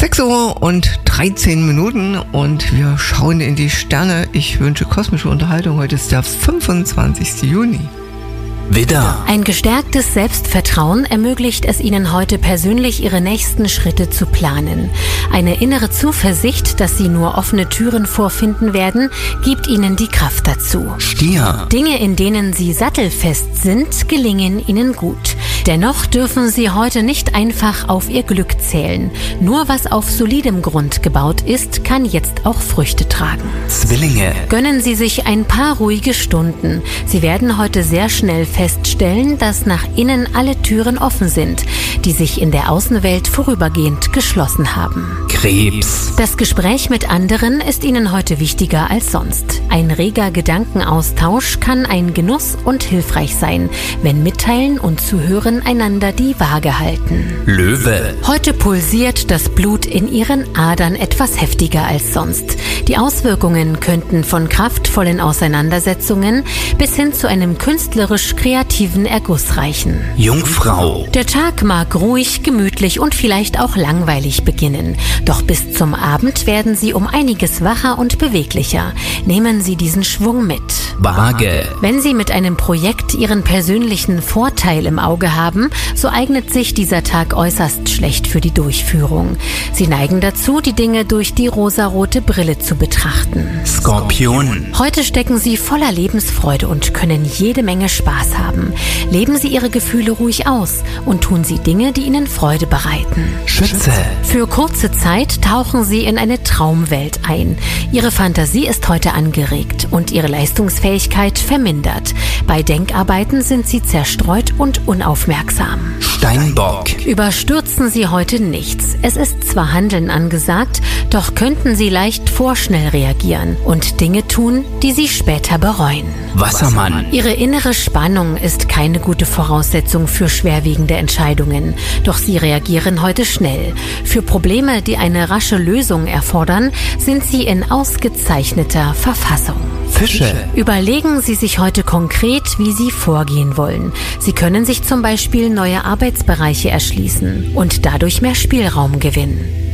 6:13 und wir schauen in die Sterne. Ich wünsche kosmische Unterhaltung. Heute ist der 25. Juni. Widder. Ein gestärktes Selbstvertrauen ermöglicht es Ihnen heute persönlich, Ihre nächsten Schritte zu planen. Eine innere Zuversicht, dass Sie nur offene Türen vorfinden werden, gibt Ihnen die Kraft dazu. Stier. Dinge, in denen Sie sattelfest sind, gelingen Ihnen gut. Dennoch dürfen Sie heute nicht einfach auf Ihr Glück zählen. Nur was auf solidem Grund gebaut ist, kann jetzt auch Früchte tragen. Zwillinge. Gönnen Sie sich ein paar ruhige Stunden. Sie werden heute sehr schnell feststellen, dass nach innen alle Türen offen sind, die sich in der Außenwelt vorübergehend geschlossen haben. Krebs. Das Gespräch mit anderen ist Ihnen heute wichtiger als sonst. Ein reger Gedankenaustausch kann ein Genuss und hilfreich sein, wenn Mitteilen und Zuhören einander die Waage halten. Löwe. Heute pulsiert das Blut in Ihren Adern etwas heftiger als sonst. Die Auswirkungen könnten von kraftvollen Auseinandersetzungen bis hin zu einem künstlerisch-kreativen Erguss reichen. Jungfrau. Der Tag mag ruhig, gemütlich und vielleicht auch langweilig beginnen. Doch bis zum Abend werden Sie um einiges wacher und beweglicher. Nehmen Sie diesen Schwung mit. Waage. Wenn Sie mit einem Projekt Ihren persönlichen Vorteil im Auge haben, so eignet sich dieser Tag äußerst schlecht für die Durchführung. Sie neigen dazu, die Dinge durch die rosarote Brille zu betrachten. Skorpion. Heute stecken Sie voller Lebensfreude und können jede Menge Spaß haben. Leben Sie Ihre Gefühle ruhig aus und tun Sie Dinge, die Ihnen Freude bereiten. Schütze. Für kurze Zeit tauchen Sie in eine Traumwelt ein. Ihre Fantasie ist heute angeregt und Ihre Leistungsfähigkeit vermindert. Bei Denkarbeiten sind Sie zerstreut und unaufmerksam. Steinbock. Überstürzen Sie heute nichts. Es ist zwar Handeln angesagt, doch könnten Sie leicht vorschnell reagieren und Dinge tun, die Sie später bereuen. Wassermann. Ihre innere Spannung ist keine gute Voraussetzung für schwerwiegende Entscheidungen, doch Sie reagieren heute schnell. Für Probleme, die eine rasche Lösung erfordern, sind Sie in ausgezeichneter Verfassung. Fische. Überlegen Sie sich heute konkret, wie Sie vorgehen wollen. Sie können sich zum Beispiel neue Arbeitsbereiche erschließen und dadurch mehr Spielraum gewinnen.